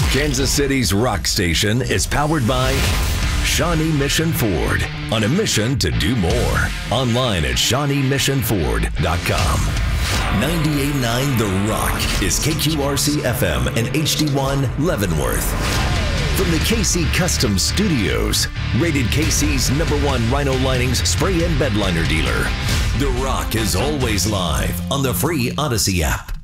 Kansas City's rock station is powered by Shawnee Mission Ford, on a mission to do more. Online at ShawneeMissionFord.com. 98.9 The Rock is KQRC FM and HD1 Leavenworth. From the KC Custom Studios, rated KC's #1 Rhino Linings spray and bed liner dealer. The Rock is always live on the free Odyssey app.